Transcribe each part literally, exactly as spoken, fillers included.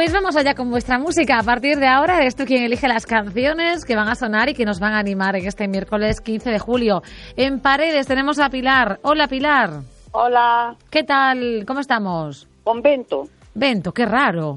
Pues vamos allá con vuestra música. A partir de ahora eres tú quien elige las canciones que van a sonar y que nos van a animar en este miércoles quince de julio. En Paredes tenemos a Pilar. Hola, Pilar. Hola. ¿Qué tal? ¿Cómo estamos? Convento. Vento, qué raro.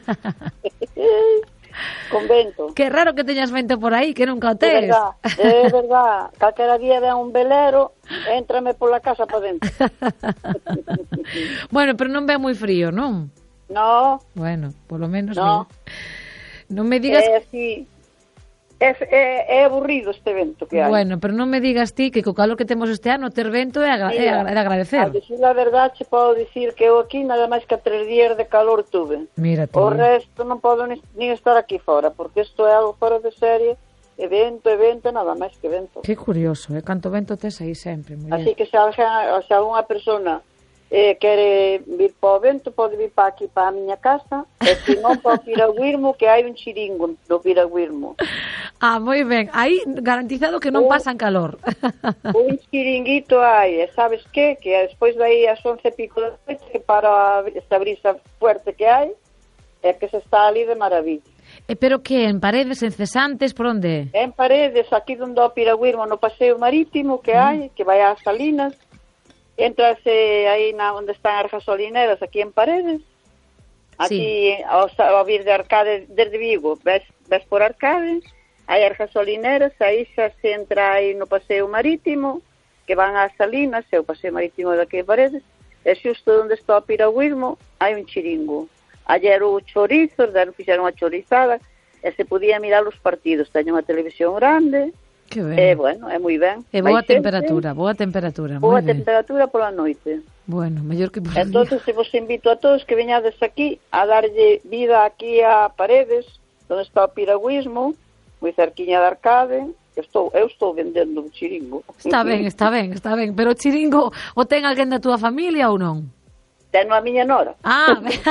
Convento. Qué raro que teñas vento por aí, que nunca o tes. É verdad, é verdad. Calquera día ven un velero, éntrame pola casa para dentro. Bueno, pero non ve moi frío, non? No. Bueno, polo menos no. Non me digas... É así... É, é, é aburrido este vento que hai. Bueno, pero non me digas ti que co calor que temos este ano ter vento é, agra Mira, é agradecer. A decir a verdade, podo dicir que eu aquí nada máis que a tres días de calor tuve. Mírate. O resto non podo ni, ni estar aquí fora, porque isto é algo fora de serie, e vento, e vento, nada máis que vento. Que curioso, é eh? Canto vento tes aí sempre. Muy Así bien. que se alguna persona eh, quere vir para o vento, pode vir para aquí, para a miña casa, e se non para o Piragüismo, que hai un chiringo do Piragüismo. Ah, moi ben, aí garantizado que non un, pasan calor. Un chiringuito hai, e sabes que? Que despois de aí as once e pico da noite, que para esta brisa fuerte que hai, é que se está ali de maravilla. E pero que, en Paredes, en Cesantes, por onde? En Paredes, aquí donde o Piragüismo, no paseo marítimo que hai, mm. que vai ás Salinas, entrase aí na onde están as gasolineras, aquí en Paredes, aquí sí. ao, ao vir de Arcade, desde Vigo, ves, ves por Arcade, hai as gasolineras, aí xa se entra aí no paseo marítimo, que van ás Salinas, é o paseo marítimo daqui de Paredes, e xusto onde está o Piragüismo, hai un chiringo. Ayer o chorizos, deron fixeron a chorizada, e se podía mirar os partidos, teño unha televisión grande. Que ben. E, bueno, é moi ben. E boa temperatura, boa temperatura. Boa temperatura pola noite. Bueno, mellor que por entón, se vos invito a todos que veñades aquí a darlle vida aquí a Paredes, onde está o Piragüismo, moi cerquiña de Arcade. Estou, eu estou vendendo un chiringo. Está ben, está ben, está ben. Pero o chiringo o ten alguén da túa familia ou non? Teno a miña nora. Ah,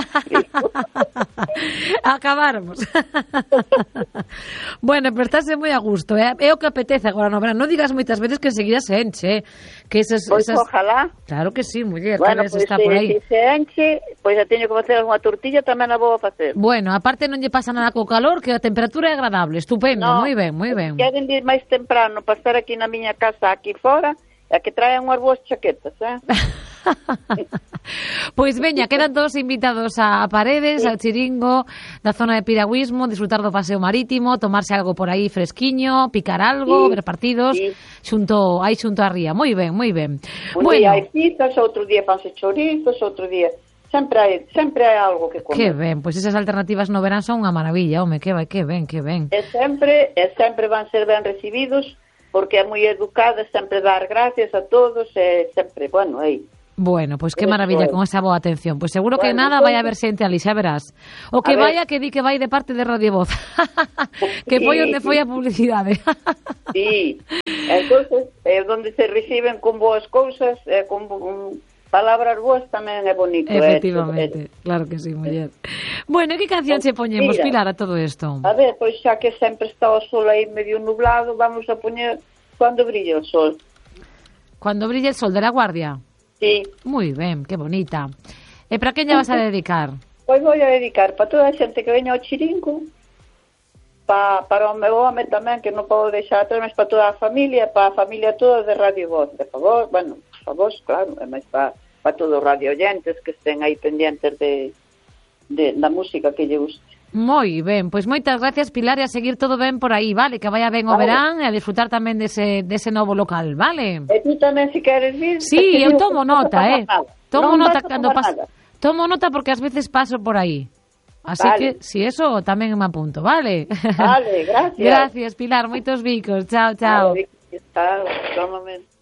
acabáramos. Bueno, pero estáse moi a gusto, eh? É o que apetece agora no verano. Non digas moitas veces que enseguida se enche, que esas, pois esas... ojalá. Claro que sí, muller, bueno, pois pues, está por aí. Se se enche, pois pues, teño que facer unha tortilla, tamén a vou a facer. Bueno, aparte non lle pasa nada co calor, que a temperatura é agradable, estupendo, no, moi ben, moi ben. Queren vir máis temprano para estar aquí na miña casa, aquí fora, e que traen unhas boas chaquetas, eh? Pois veña, quedan todos invitados a Paredes, sí. Al chiringo da zona de Piragüismo, disfrutar do paseo marítimo, tomarse algo por aí fresquiño, picar algo, sí. Ver partidos, sí. Xunto aí xunto a ría. Moi ben, moi ben. Un bueno. día hai citas, outro día fanse chorizos, outro día sempre hai, sempre hai algo que comer. Que ben, pois esas alternativas no verán son unha maravilla, home, que vai, que ben, que ben. E sempre, e sempre van ser ben recibidos, porque é moi educada, sempre dar gracias a todos, e sempre, bueno, aí. Bueno, pois pues que maravilla con esa boa atención. Pois pues seguro que bueno, nada vai a haber xente ali, xa verás. O que vaya que di que vai de parte de Radio Voz. Que foi onde foi a publicidade. Sí. Entonces, é onde se reciben con boas cousas, e con um, palabras boas tamén é bonito. Efectivamente, eh. Claro que sí, muller. Bueno, que canción se poñemos, Pilar, a todo isto? A ver, pois xa que sempre está o sol aí medio nublado, vamos a poñer Cuando brilla o sol. Cuando brilla el sol, de La Guardia. Sí. Moi ben, que bonita. E para quen lle vas a dedicar? Pois vou a dedicar para toda a xente que veña ao chiringo, pa, para o meu home tamén, que non podo deixar atrás, mas para toda a familia, para a familia toda de Radio Voz. De favor, bueno, por favor, claro, e máis para, para todos os radio oyentes que estén aí pendientes de, de, da música que lle guste. Moi ben, pois moitas gracias, Pilar, e a seguir todo ben por aí, vale? Que vaya ben o vale. Verán e a disfrutar tamén dese, dese novo local, vale? E tú tamén, se queres vir... Sí, eu tomo nota, eh? Tomo non nota cando paso... Tomo nota porque ás veces paso por aí. Así vale. Que, si eso, tamén me apunto, vale? Vale, gracias. Gracias, Pilar, moitos bicos. Chao, chao. Vale, chao, chao, momento.